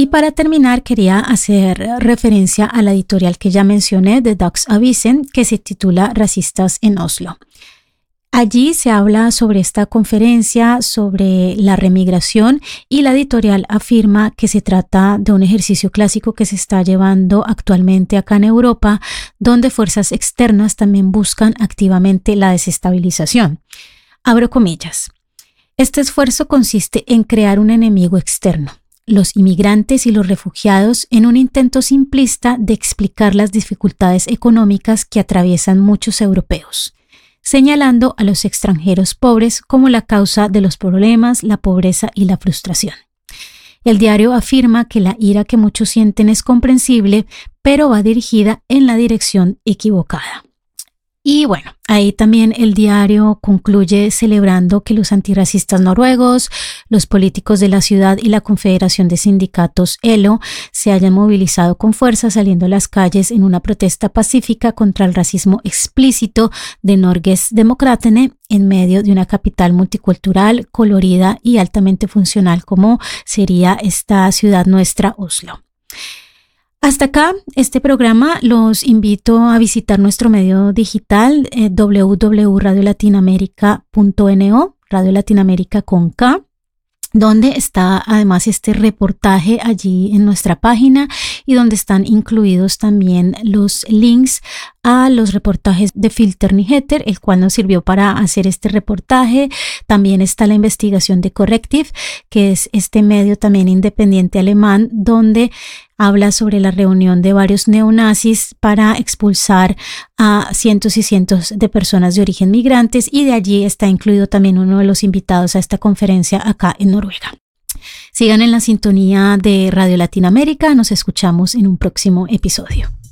Y para terminar, quería hacer referencia a la editorial que ya mencioné de Dags Avisen, que se titula Racistas en Oslo. Allí se habla sobre esta conferencia, sobre la remigración, y la editorial afirma que se trata de un ejercicio clásico que se está llevando actualmente acá en Europa, donde fuerzas externas también buscan activamente la desestabilización. Abro comillas. Este esfuerzo consiste en crear un enemigo externo, los inmigrantes y los refugiados, en un intento simplista de explicar las dificultades económicas que atraviesan muchos europeos, señalando a los extranjeros pobres como la causa de los problemas, la pobreza y la frustración. El diario afirma que la ira que muchos sienten es comprensible, pero va dirigida en la dirección equivocada. Y bueno, ahí también el diario concluye celebrando que los antirracistas noruegos, los políticos de la ciudad y la Confederación de Sindicatos ELO se hayan movilizado con fuerza saliendo a las calles en una protesta pacífica contra el racismo explícito de Norges Demokratene en medio de una capital multicultural, colorida y altamente funcional como sería esta ciudad nuestra, Oslo. Hasta acá este programa. Los invito a visitar nuestro medio digital www.radiolatinamerica.no, Radio Latinoamérica con K, donde está además este reportaje allí en nuestra página y donde están incluidos también los links a los reportajes de Filter Nyheter, el cual nos sirvió para hacer este reportaje. También está la investigación de Correctiv, que es este medio también independiente alemán, donde habla sobre la reunión de varios neonazis para expulsar a cientos y cientos de personas de origen migrantes, y de allí está incluido también uno de los invitados a esta conferencia acá en Noruega. Sigan en la sintonía de Radio Latinoamérica. Nos escuchamos en un próximo episodio.